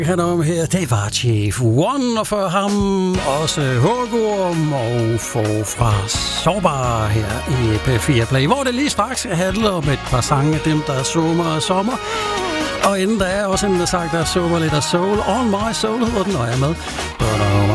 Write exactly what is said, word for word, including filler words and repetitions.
Han om her, det var Chief One, og for ham også Hågorm og få fra Sårbar her i P fire Play, hvor det lige straks handler om et par sange af dem, der summer og sommer. Og inden der er også en, der sagt, der summer lidt af soul. On My Soul hedder den, og jeg er med.